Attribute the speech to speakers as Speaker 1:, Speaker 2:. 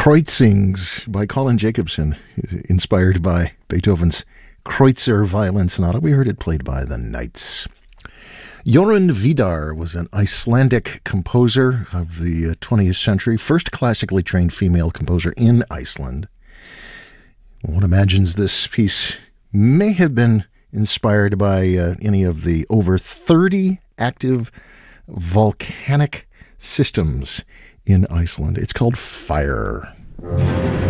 Speaker 1: Kreutzings by Colin Jacobson, inspired by Beethoven's Kreutzer Violin Sonata. We heard it played by the Knights. Jorunn Vidar was an Icelandic composer of the 20th century, first classically trained female composer in Iceland. One imagines this piece may have been inspired by any of the over 30 active volcanic systems in Iceland. It's called Fire.